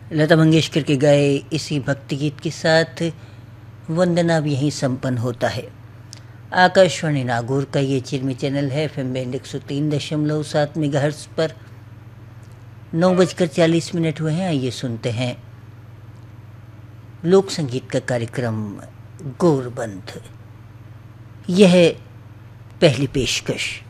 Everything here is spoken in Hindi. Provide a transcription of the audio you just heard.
लता मंगेशकर के गाए इसी भक्ति गीत के साथ वंदना भी यहीं संपन्न होता है। आकाशवाणी नागौर का ये चिरमी चैनल है। एफएम बैंड 103.7 मेगाहर्ट्ज पर 9:40 हुए हैं। आइए सुनते हैं लोक संगीत का कार्यक्रम गौरबंध। यह पहली पेशकश।